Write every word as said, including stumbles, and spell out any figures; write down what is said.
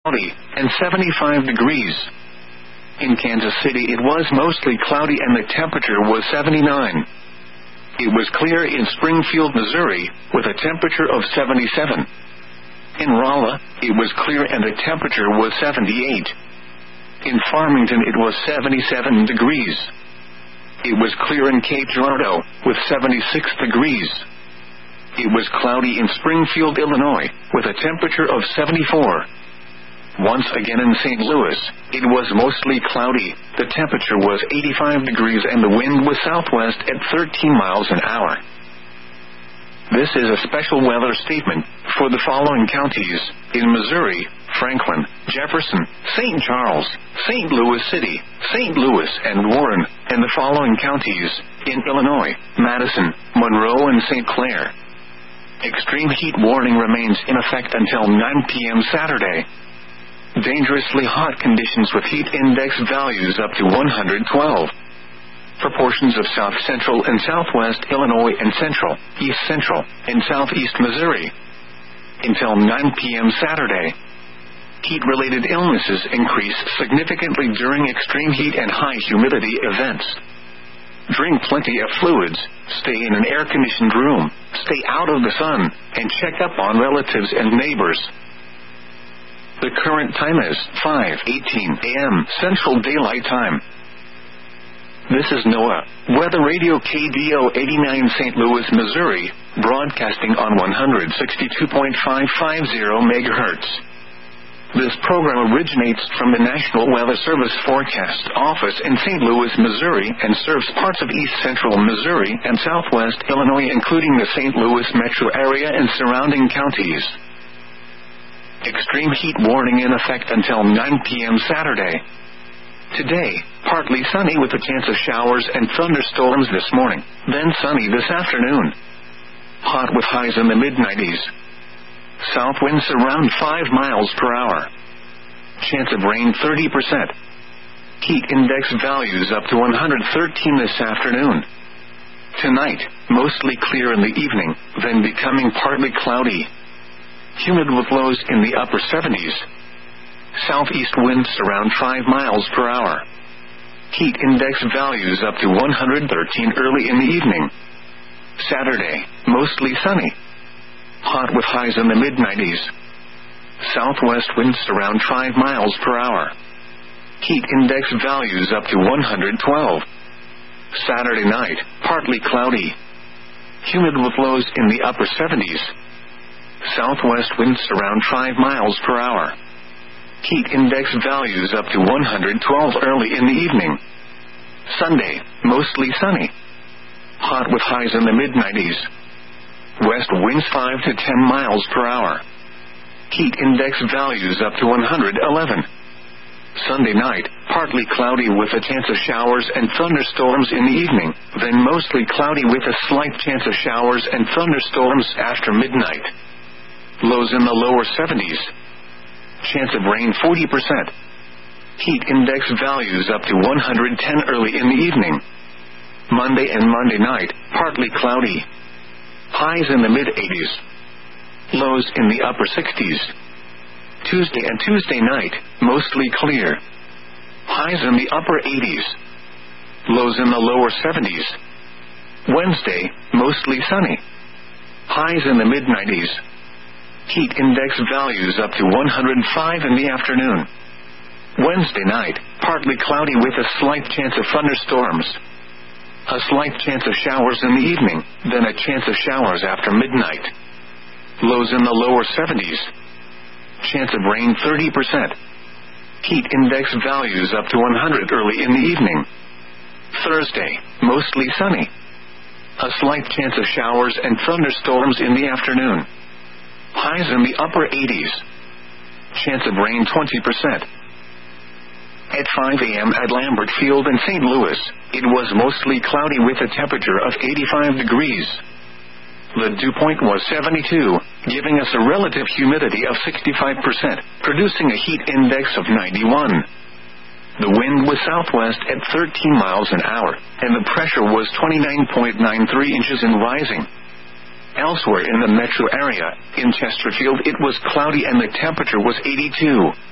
cloudy, and seventy-five degrees. In Kansas City it was mostly cloudy and the temperature was seventy-nine. It was clear in Springfield, Missouri, with a temperature of seventy-seven. In Rolla, it was clear and the temperature was seventy-eight. In Farmington it was seventy-seven degrees. It was clear in Cape Girardeau, with seventy-six degrees. It was cloudy in Springfield, Illinois, with a temperature of seventy-four. Once again in Saint Louis, it was mostly cloudy, the temperature was eighty-five degrees and the wind was southwest at thirteen miles an hour. This is a special weather statement for the following counties: in Missouri, Franklin, Jefferson, Saint Charles, Saint Louis City, Saint Louis and Warren, and the following counties: in Illinois, Madison, Monroe and Saint Clair. Extreme heat warning remains in effect until nine p.m. Saturday. Dangerously hot conditions with heat index values up to one hundred twelve. For portions of south central and southwest Illinois and central, east central, and southeast Missouri. Until nine p.m. Saturday. Heat-related illnesses increase significantly during extreme heat and high humidity events. Drink plenty of fluids, stay in an air-conditioned room, stay out of the sun, and check up on relatives and neighbors. The current time is five eighteen a.m. Central Daylight Time. This is NOAA Weather Radio K D O eighty-nine Saint Louis, Missouri, broadcasting on one sixty-two point five five zero megahertz. This program originates from the National Weather Service Forecast Office in Saint Louis, Missouri, and serves parts of east central Missouri and southwest Illinois, including the Saint Louis metro area and surrounding counties. Extreme heat warning in effect until nine p.m. Saturday. Today, partly sunny with a chance of showers and thunderstorms this morning, then sunny this afternoon. Hot with highs in the mid nineties. South winds around five miles per hour. Chance of rain thirty percent. Heat index values up to one hundred thirteen this afternoon. Tonight, mostly clear in the evening, then becoming partly cloudy. Humid with lows in the upper seventies. Southeast winds around five miles per hour. Heat index values up to one hundred thirteen early in the evening. Saturday, mostly sunny. Hot with highs in the mid nineties. Southwest winds around five miles per hour. Heat index values up to one hundred twelve. Saturday night, partly cloudy. Humid with lows in the upper seventies. Southwest winds around five miles per hour. Heat index values up to one hundred twelve early in the evening. Sunday, mostly sunny. Hot with highs in the mid nineties. West winds five to ten miles per hour. Heat index values up to one hundred eleven. Sunday night, partly cloudy with a chance of showers and thunderstorms in the evening, then mostly cloudy with a slight chance of showers and thunderstorms after midnight. Lows in the lower seventies. Chance of rain forty percent. Heat index values up to one hundred ten early in the evening. Monday and Monday night, partly cloudy. Highs in the mid-eighties. Lows in the upper sixties. Tuesday and Tuesday night, mostly clear. Highs in the upper eighties. Lows in the lower seventies. Wednesday, mostly sunny. Highs in the mid-nineties. Heat index values up to one hundred five in the afternoon. Wednesday night, partly cloudy with a slight chance of thunderstorms. A slight chance of showers in the evening, then a chance of showers after midnight. Lows in the lower seventies. Chance of rain thirty percent. Heat index values up to one hundred early in the evening. Thursday, mostly sunny. A slight chance of showers and thunderstorms in the afternoon. Highs in the upper eighties. Chance of rain twenty percent. At five a.m. at Lambert Field in Saint Louis, it was mostly cloudy with a temperature of eighty-five degrees. The dew point was seventy-two, giving us a relative humidity of sixty-five percent, producing a heat index of ninety-one. The wind was southwest at thirteen miles an hour, and the pressure was twenty-nine point nine three inches and rising. Elsewhere in the metro area, in Chesterfield, it was cloudy and the temperature was eighty-two.